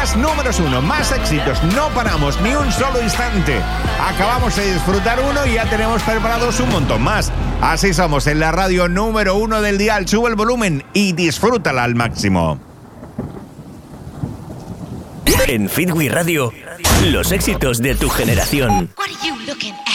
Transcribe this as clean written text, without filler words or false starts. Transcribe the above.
más números uno, más éxitos. No paramos ni un solo instante. Acabamos de disfrutar uno y ya tenemos preparados un montón más. Así somos en la radio número uno del dial. Sube el volumen y disfrútala al máximo. En Fitwi Radio, los éxitos de tu generación. What are you looking at?